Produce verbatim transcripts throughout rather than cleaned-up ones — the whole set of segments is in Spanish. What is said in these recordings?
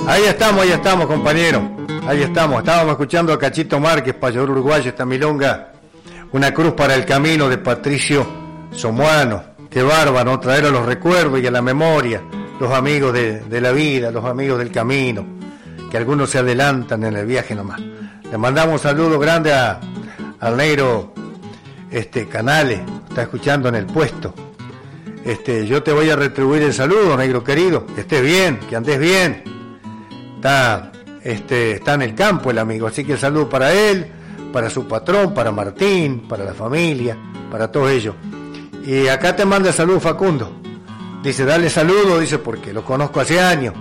Ahí estamos, ahí estamos, compañero. Ahí estamos. Estábamos escuchando a Cachito Márquez, payador uruguayo, esta milonga. Una cruz para el camino de Patricio Somoano. Qué bárbaro, traer a los recuerdos y a la memoria los amigos de, de la vida, los amigos del camino, que algunos se adelantan en el viaje nomás. Le mandamos un saludo grande a, al negro este, Canales, está escuchando en el puesto. Este, yo te voy a retribuir el saludo, negro querido, que estés bien, que andes bien. Está, este, está en el campo el amigo, así que el saludo para él, para su patrón, para Martín, para la familia, para todos ellos. Y acá te manda el saludo Facundo. Dice, dale saludo, dice, porque lo conozco hace años.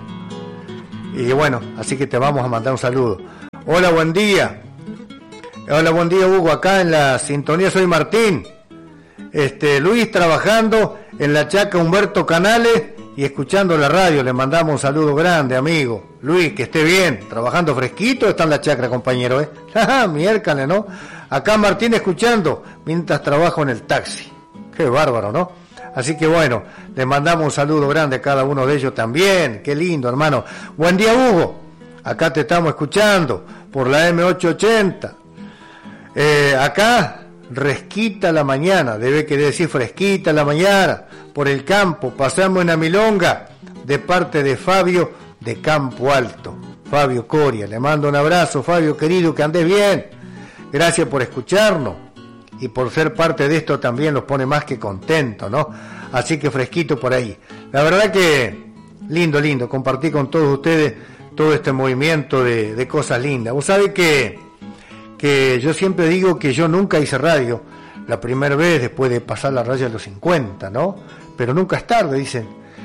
Y bueno, así que te vamos a mandar un saludo. Hola, buen día. Hola, buen día, Hugo. Acá en la sintonía soy Martín. Este, Luis trabajando en la Chaca Humberto Canales y escuchando la radio. Le mandamos un saludo grande, amigo. Luis, que esté bien. Trabajando fresquito está en la chacra, compañero, ¿eh? Miércoles, ¿no? Acá Martín escuchando mientras trabajo en el taxi. Qué bárbaro, ¿no? Así que bueno, les mandamos un saludo grande a cada uno de ellos también. Qué lindo, hermano. Buen día, Hugo. Acá te estamos escuchando por la eme ochocientos ochenta. Eh, acá, fresquita la mañana, debe querer decir fresquita la mañana, por el campo, pasamos una milonga de parte de Fabio de Campo Alto. Fabio Coria, le mando un abrazo, Fabio querido, que andes bien. Gracias por escucharnos. Y por ser parte de esto también los pone más que contentos, ¿no? Así que fresquito por ahí. La verdad que lindo, lindo, compartir con todos ustedes todo este movimiento de, de cosas lindas. Vos sabés que, que yo siempre digo que yo nunca hice radio, la primera vez después de pasar la raya de los cincuenta, ¿no? Pero nunca es tarde, dicen.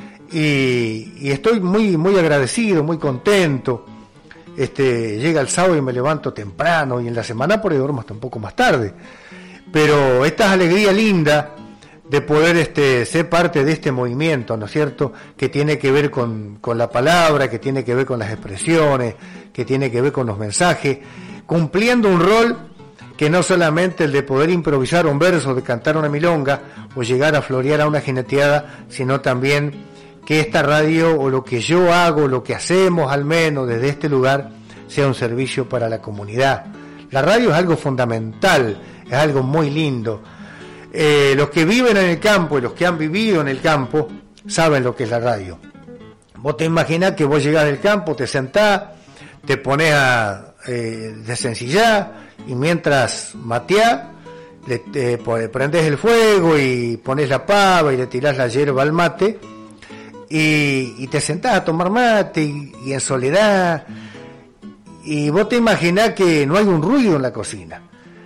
Y, y estoy muy, muy agradecido, muy contento. Este, llega el sábado y me levanto temprano, y en la semana por ahí duermo hasta un poco más tarde. Pero esta es alegría linda de poder este, ser parte de este movimiento, ¿no es cierto?, que tiene que ver con, con la palabra, que tiene que ver con las expresiones, que tiene que ver con los mensajes, cumpliendo un rol que no solamente el de poder improvisar un verso, de cantar una milonga o llegar a florear a una jineteada, sino también que esta radio o lo que yo hago, lo que hacemos al menos desde este lugar, sea un servicio para la comunidad. La radio es algo fundamental, es algo muy lindo. Eh, los que viven en el campo y los que han vivido en el campo saben lo que es la radio. Vos te imaginás que vos llegás del campo, te sentás, te pones a eh, desencillar y mientras mateás, le, te, prendés el fuego y pones la pava y le tirás la hierba al mate y, y te sentás a tomar mate y, y en soledad. Y vos te imaginás que no hay un ruido en la cocina.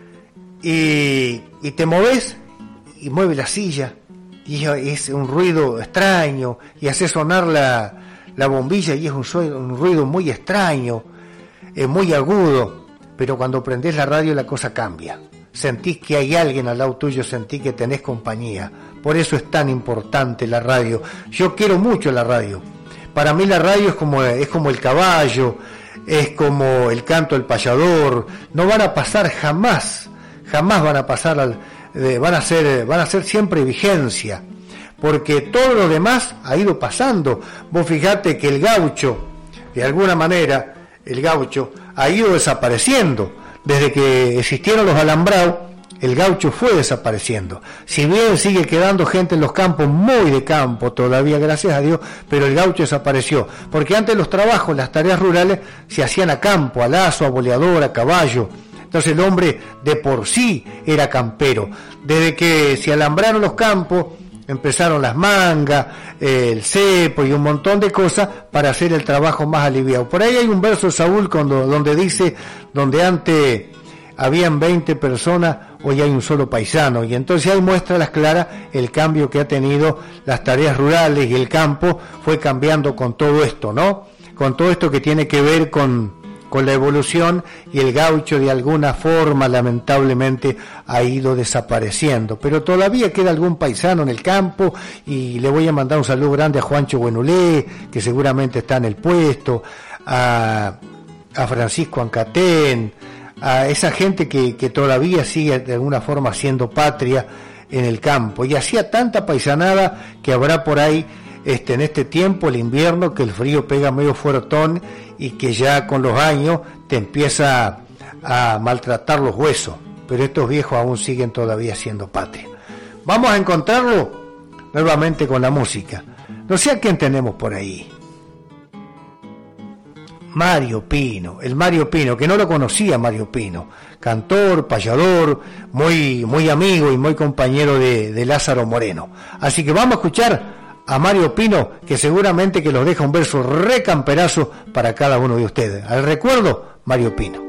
Y, y te movés y mueves la silla y es un ruido extraño y haces sonar la, la bombilla y es un, un ruido muy extraño, es muy agudo, pero cuando prendés la radio la cosa cambia. Sentís que hay alguien al lado tuyo, sentís que tenés compañía. Por eso es tan importante la radio. Yo quiero mucho la radio. Para mí la radio es como, es como el caballo, es como el canto del payador. No van a pasar jamás, jamás van a pasar, al, eh, van a ser, van a ser siempre vigencia, porque todo lo demás ha ido pasando. Vos fijate que el gaucho, de alguna manera, el gaucho ha ido desapareciendo. Desde que existieron los alambrados, el gaucho fue desapareciendo. Si bien sigue quedando gente en los campos, muy de campo todavía, gracias a Dios, pero el gaucho desapareció. Porque antes los trabajos, las tareas rurales, se hacían a campo, a lazo, a boleador, a caballo. Entonces el hombre de por sí era campero. Desde que se alambraron los campos, empezaron las mangas, eh, el cepo y un montón de cosas para hacer el trabajo más aliviado. Por ahí hay un verso de Saúl cuando, donde dice, donde antes habían veinte personas, hoy hay un solo paisano. Y entonces ahí muestra a las claras el cambio que ha tenido las tareas rurales y el campo fue cambiando con todo esto, ¿no? Con todo esto que tiene que ver con con la evolución, y el gaucho de alguna forma lamentablemente ha ido desapareciendo, pero todavía queda algún paisano en el campo, y le voy a mandar un saludo grande a Juancho Buenulé, que seguramente está en el puesto, a, a Francisco Ancatén, a esa gente que, que todavía sigue de alguna forma siendo patria en el campo, y hacía tanta paisanada que habrá por ahí este, en este tiempo, el invierno, que el frío pega medio fuertón y que ya con los años te empieza a, a maltratar los huesos, pero estos viejos aún siguen todavía siendo patria. Vamos a encontrarlo nuevamente con la música. No sé a quién tenemos por ahí. Mario Pino, el Mario Pino, que no lo conocía Mario Pino, cantor, payador, muy, muy amigo y muy compañero de, de Lázaro Moreno. Así que vamos a escuchar a Mario Pino, que seguramente que los deja un verso recamperazo para cada uno de ustedes. Al recuerdo, Mario Pino.